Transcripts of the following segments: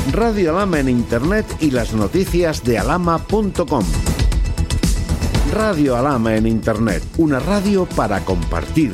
Radio Alhama en Internet y las noticias de alhama.com. Radio Alhama en Internet, una radio para compartir.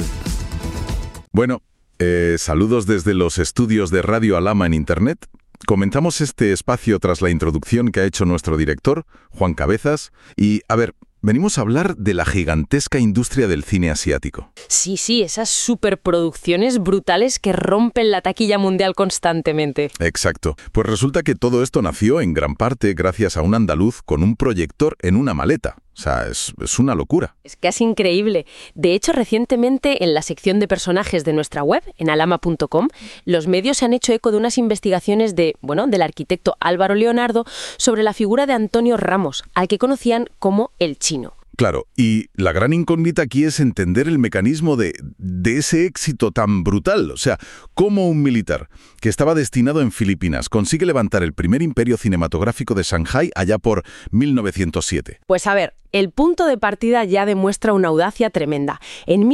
Bueno, saludos desde los estudios de Radio Alhama en Internet. Comenzamos este espacio tras la introducción que ha hecho nuestro director, Juan Cabezas, y, venimos a hablar de la gigantesca industria del cine asiático. Sí, esas superproducciones brutales que rompen la taquilla mundial constantemente. Exacto. Pues resulta que todo esto nació en gran parte gracias a un andaluz con un proyector en una maleta. O sea, es una locura. Es casi increíble. De hecho, recientemente, en la sección de personajes de nuestra web, en alhama.com, los medios se han hecho eco de unas investigaciones del arquitecto Álvaro Leonardo sobre la figura de Antonio Ramos, al que conocían como el Chino. Claro, y la gran incógnita aquí es entender el mecanismo de ese éxito tan brutal. O sea, cómo un militar que estaba destinado en Filipinas consigue levantar el primer imperio cinematográfico de Shanghái allá por 1907. Pues a ver, el punto de partida ya demuestra una audacia tremenda. En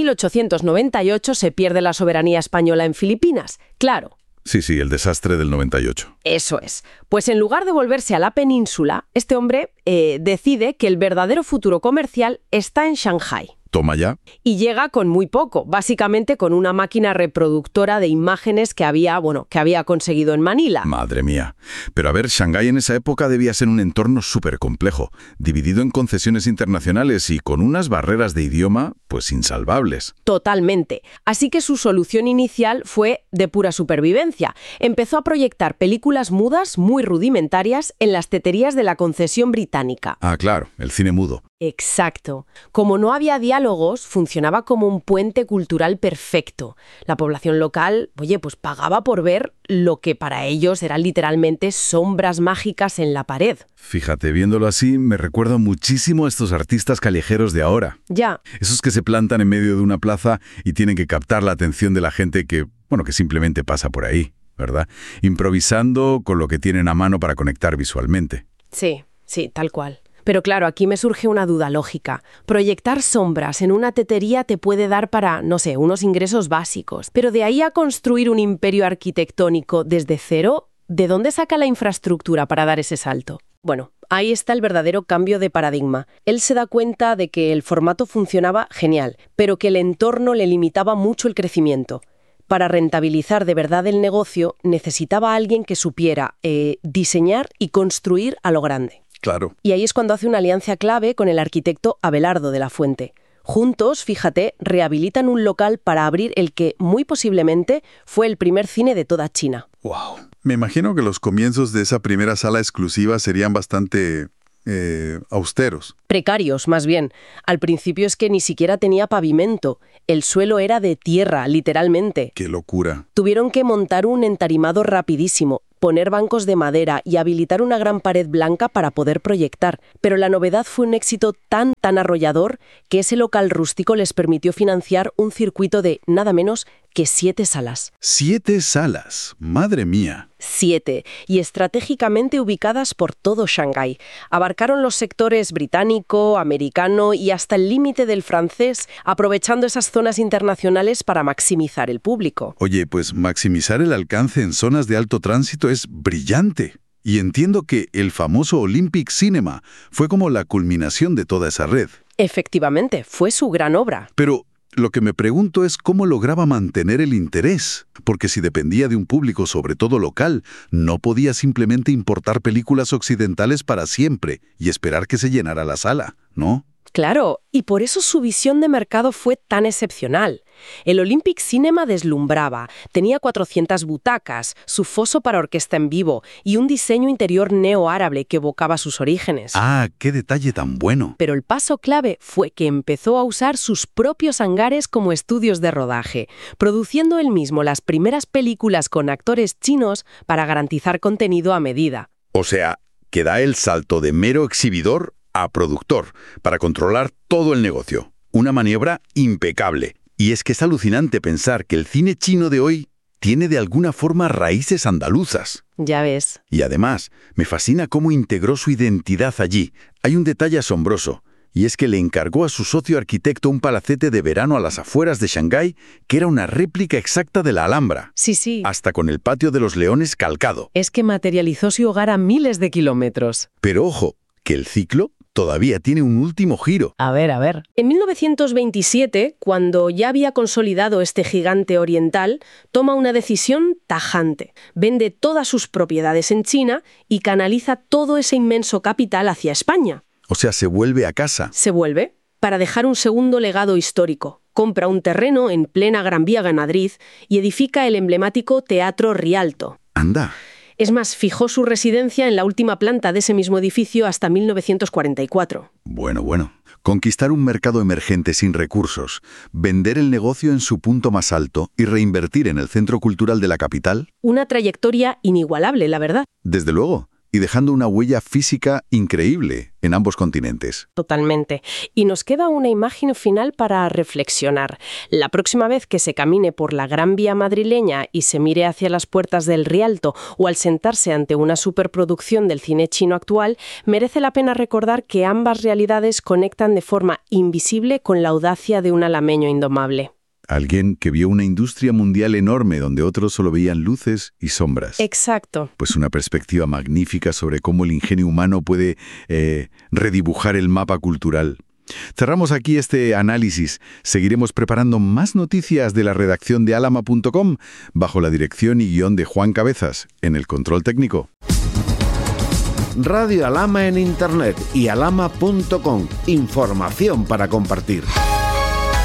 1898 se pierde la soberanía española en Filipinas. Claro. Sí, el desastre del 98. Eso es. Pues en lugar de volverse a la península, este hombre decide que el verdadero futuro comercial está en Shanghái. Toma ya. Y llega con muy poco, básicamente con una máquina reproductora de imágenes que había conseguido en Manila. Madre mía. Pero a ver, Shanghái en esa época debía ser un entorno súper complejo, dividido en concesiones internacionales y con unas barreras de idioma, pues insalvables. Totalmente. Así que su solución inicial fue de pura supervivencia. Empezó a proyectar películas mudas muy rudimentarias en las teterías de la concesión británica. Ah, claro, el cine mudo. Exacto. Como no había diálogos, funcionaba como un puente cultural perfecto. La población local, pues pagaba por ver lo que para ellos eran literalmente sombras mágicas en la pared. Fíjate, viéndolo así, me recuerda muchísimo a estos artistas callejeros de ahora. Ya. Esos que se plantan en medio de una plaza y tienen que captar la atención de la gente que simplemente pasa por ahí, ¿verdad? Improvisando con lo que tienen a mano para conectar visualmente. Sí, tal cual. Pero claro, aquí me surge una duda lógica. Proyectar sombras en una tetería te puede dar para, unos ingresos básicos. Pero de ahí a construir un imperio arquitectónico desde cero, ¿de dónde saca la infraestructura para dar ese salto? Bueno, ahí está el verdadero cambio de paradigma. Él se da cuenta de que el formato funcionaba genial, pero que el entorno le limitaba mucho el crecimiento. Para rentabilizar de verdad el negocio, necesitaba a alguien que supiera diseñar y construir a lo grande. Claro. Y ahí es cuando hace una alianza clave con el arquitecto Abelardo de la Fuente. Juntos, fíjate, rehabilitan un local para abrir el que, muy posiblemente, fue el primer cine de toda China. ¡Wow! Me imagino que los comienzos de esa primera sala exclusiva serían bastante austeros. Precarios, más bien. Al principio es que ni siquiera tenía pavimento. El suelo era de tierra, literalmente. ¡Qué locura! Tuvieron que montar un entarimado rapidísimo, poner bancos de madera y habilitar una gran pared blanca para poder proyectar. Pero la novedad fue un éxito tan arrollador que ese local rústico les permitió financiar un circuito de nada menos que 7 salas. 7 salas, madre mía. 7, y estratégicamente ubicadas por todo Shanghái. Abarcaron los sectores británico, americano y hasta el límite del francés, aprovechando esas zonas internacionales para maximizar el público. Oye, pues maximizar el alcance en zonas de alto tránsito es brillante. Y entiendo que el famoso Olympic Cinema fue como la culminación de toda esa red. Efectivamente, fue su gran obra. Pero lo que me pregunto es cómo lograba mantener el interés, porque si dependía de un público, sobre todo local, no podía simplemente importar películas occidentales para siempre y esperar que se llenara la sala, ¿no? Claro, y por eso su visión de mercado fue tan excepcional. El Olympic Cinema deslumbraba, tenía 400 butacas, su foso para orquesta en vivo y un diseño interior neo-árabe que evocaba sus orígenes. ¡Ah, qué detalle tan bueno! Pero el paso clave fue que empezó a usar sus propios hangares como estudios de rodaje, produciendo él mismo las primeras películas con actores chinos para garantizar contenido a medida. O sea, que da el salto de mero exhibidor a productor, para controlar todo el negocio. Una maniobra impecable. Y es que es alucinante pensar que el cine chino de hoy tiene de alguna forma raíces andaluzas. Ya ves. Y además, me fascina cómo integró su identidad allí. Hay un detalle asombroso. Y es que le encargó a su socio arquitecto un palacete de verano a las afueras de Shanghái que era una réplica exacta de la Alhambra. Sí. Hasta con el patio de los leones calcado. Es que materializó su hogar a miles de kilómetros. Pero ojo, que el ciclo todavía tiene un último giro. A ver. En 1927, cuando ya había consolidado este gigante oriental, toma una decisión tajante. Vende todas sus propiedades en China y canaliza todo ese inmenso capital hacia España. O sea, se vuelve a casa. Se vuelve para dejar un segundo legado histórico. Compra un terreno en plena Gran Vía en Madrid y edifica el emblemático Teatro Rialto. Anda. Es más, fijó su residencia en la última planta de ese mismo edificio hasta 1944. Bueno. Conquistar un mercado emergente sin recursos, vender el negocio en su punto más alto y reinvertir en el centro cultural de la capital. Una trayectoria inigualable, la verdad. Desde luego. Y dejando una huella física increíble en ambos continentes. Totalmente. Y nos queda una imagen final para reflexionar. La próxima vez que se camine por la Gran Vía madrileña y se mire hacia las puertas del Rialto o al sentarse ante una superproducción del cine chino actual, merece la pena recordar que ambas realidades conectan de forma invisible con la audacia de un alameño indomable. Alguien que vio una industria mundial enorme donde otros solo veían luces y sombras. Exacto. Pues una perspectiva magnífica sobre cómo el ingenio humano puede redibujar el mapa cultural. Cerramos aquí este análisis. Seguiremos preparando más noticias de la redacción de alama.com bajo la dirección y guión de Juan Cabezas en el control técnico. Radio Alhama en Internet y alhama.com. Información para compartir.